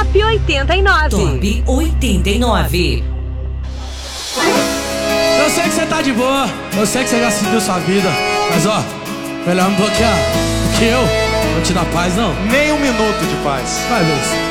Top 89. Top 89. Eu sei que você tá de boa, eu sei que você já seguiu sua vida, mas ó, melhor um pouquinho que eu. Não te dá paz, não? Nem um minuto de paz. Vai, Luiz.